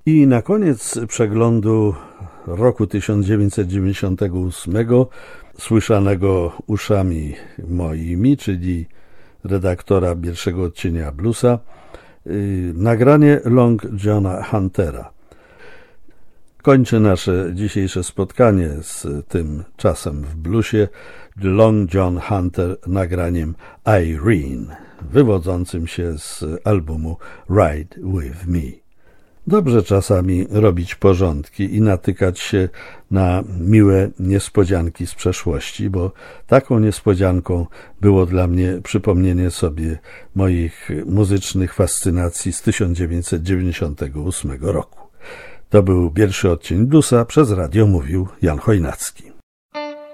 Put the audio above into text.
I na koniec przeglądu roku 1998, słyszanego uszami moimi, czyli redaktora pierwszego odcienia Bluesa, nagranie Long Johna Huntera. Kończę nasze dzisiejsze spotkanie z tym czasem w bluesie Long John Hunter nagraniem Irene, wywodzącym się z albumu Ride With Me. Dobrze czasami robić porządki i natykać się na miłe niespodzianki z przeszłości, bo taką niespodzianką było dla mnie przypomnienie sobie moich muzycznych fascynacji z 1998 roku. To był pierwszy odcinek Bluesa, przez radio mówił Jan Chojnacki.